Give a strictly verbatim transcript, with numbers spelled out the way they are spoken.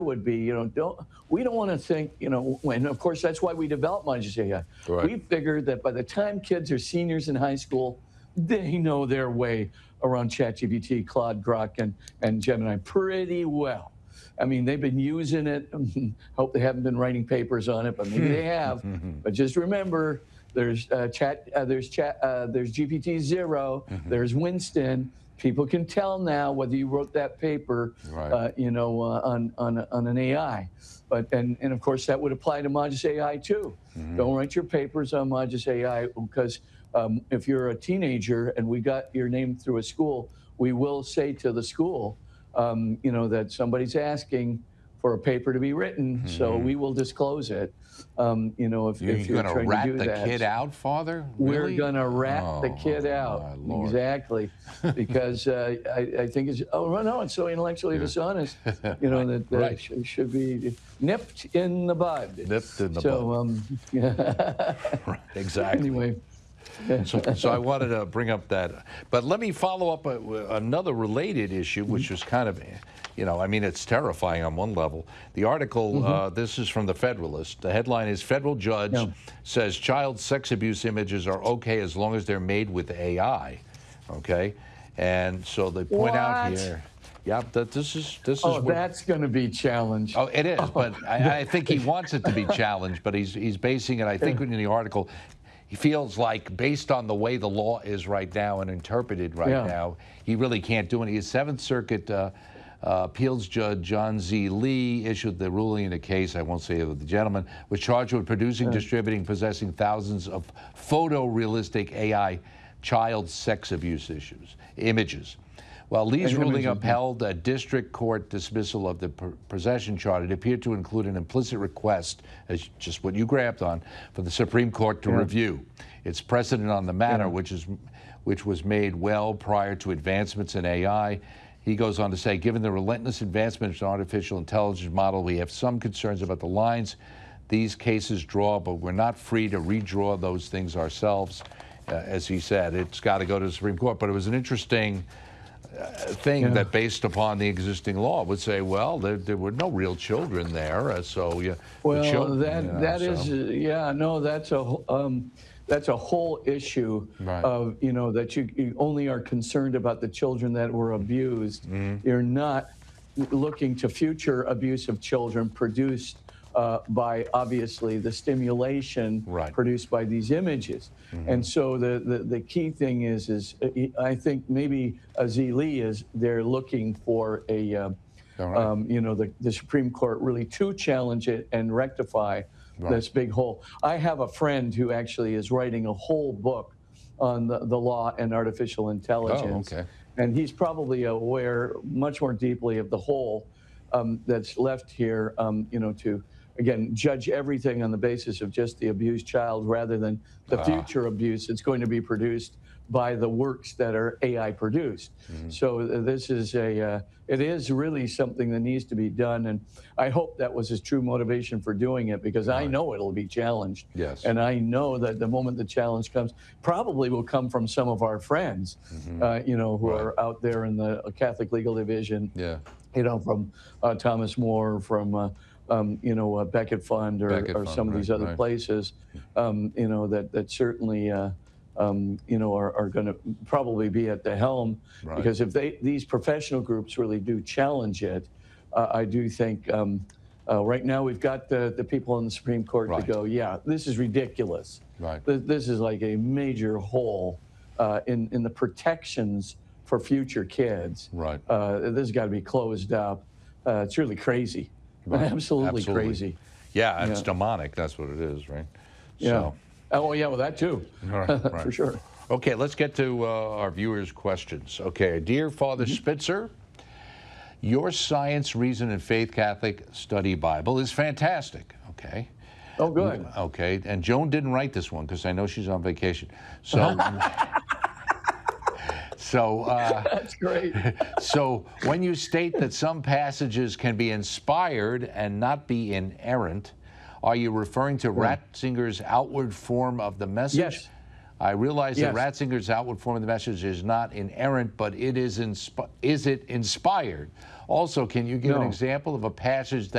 would be, you know, don't we don't want to think, you know, when of course that's why we developed Modus A I. Right. We figured that by the time kids are seniors in high school, they know their way around ChatGPT, Claude, Grok, and and Gemini pretty well. I mean, they've been using it. Hope they haven't been writing papers on it, but maybe they have. But just remember, there's uh, chat, uh, there's chat, uh, there's G P T zero, Mm-hmm. there's Winston. People can tell now whether you wrote that paper, Right. uh, you know, uh, on on on an A I. But and and of course that would apply to Modus A I too. Mm-hmm. Don't write your papers on Modus A I because um, if you're a teenager and we got your name through a school, we will say to the school, um, you know, that somebody's asking for a paper to be written, mm-hmm. so we will disclose it. Um, you know, if you're, if you're going to trying rat to do the that. kid out, Father? We're Really? going to rat oh, the kid out. my Lord. Exactly. Because uh, I, I think it's, oh, no, no, it's so intellectually Yeah. dishonest, you know, that, that Right. sh should be nipped in the bud. Nipped in the so, bud. Um, yeah. Right, exactly. Anyway. so, so I wanted to bring up that. But let me follow up a, another related issue, which was kind of, you know, I mean, it's terrifying on one level. The article, mm-hmm. uh, this is from the Federalist. The headline is, Federal Judge yeah. says child sex abuse images are okay as long as they're made with A I. Okay? And so they point what? out here. Yeah, that this is this is. Oh, where, that's going to be challenged. Oh, it is, but I, I think he wants it to be challenged. But he's he's basing it. I think in the article, he feels like based on the way the law is right now and interpreted right yeah. now, he really can't do anything. His Seventh Circuit uh, uh, appeals judge John Z. Lee issued the ruling in the case. I won't say it. The gentleman was charged with producing, yeah. distributing, possessing thousands of photorealistic A I child sex abuse issues images. While Lee's ruling upheld a district court dismissal of the possession charge, it appeared to include an implicit request, as just what you grabbed on, for the Supreme Court to yeah. review its precedent on the matter, yeah. which is, which was made well prior to advancements in A I. He goes on to say, given the relentless advancements in artificial intelligence model, we have some concerns about the lines these cases draw, but we're not free to redraw those things ourselves. Uh, as he said, it's got to go to the Supreme Court. But it was an interesting Uh, thing yeah. that based upon the existing law would say, well, there, there were no real children there, uh, so you. Well, children, that you know, that so. is, uh, yeah, no, that's a um, that's a whole issue right. of you know that you, you only are concerned about the children that were abused. Mm-hmm. You're not looking to future abuse of children produced uh, by obviously the stimulation right. produced by these images. Mm-hmm. And so the, the, the key thing is, is I think maybe Z. Lee is they're looking for a, uh, right. um, you know, the, the Supreme Court really to challenge it and rectify right. this big hole. I have a friend who actually is writing a whole book on the, the law and artificial intelligence. Oh, okay. And he's probably aware much more deeply of the hole um, that's left here, um, you know, to, again, judge everything on the basis of just the abused child rather than the ah. future abuse that's going to be produced by the works that are A I produced. Mm-hmm. So this is a, uh, it is really something that needs to be done. And I hope that was his true motivation for doing it, because right. I know it'll be challenged. Yes. And I know that the moment the challenge comes, probably will come from some of our friends, mm-hmm. uh, you know, who right. are out there in the Catholic Legal Division. Yeah. You know, from uh, Thomas More, from uh, Um, you know, uh, Becket Fund or, Becket or Fund, some of these right, other right. places, um, you know, that, that certainly, uh, um, you know, are, are going to probably be at the helm. Right. Because if they these professional groups really do challenge it, uh, I do think um, uh, right now we've got the, the people in the Supreme Court right. to go, yeah, this is ridiculous. Right. This, this is like a major hole uh, in, in the protections for future kids. Right. Uh, this has got to be closed up. Uh, it's really crazy. Right. Absolutely, Absolutely crazy. Yeah, it's yeah. demonic. That's what it is, right? Yeah. So. Oh, yeah, well, that too. Right, right. For sure. Okay, let's get to uh, our viewers' questions. Okay, dear Father mm-hmm. Spitzer, your Science, Reason, and Faith Catholic Study Bible is fantastic. Okay. Oh, good. Okay, and Joan didn't write this one because I know she's on vacation. So. So, uh, that's great. So when you state that some passages can be inspired and not be inerrant, are you referring to yeah. Ratzinger's outward form of the message? Yes. I realize yes. that Ratzinger's outward form of the message is not inerrant, but it is inspi- is it inspired? Also, can you give no. an example of a passage that